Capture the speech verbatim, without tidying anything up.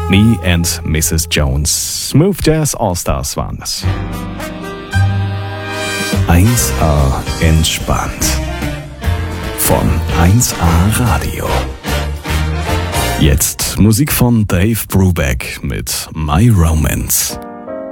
Me and Missus Jones. Smooth Jazz All-Stars waren es. eins A entspannt. Von eins A Radio. Jetzt Musik von Dave Brubeck mit My Romance.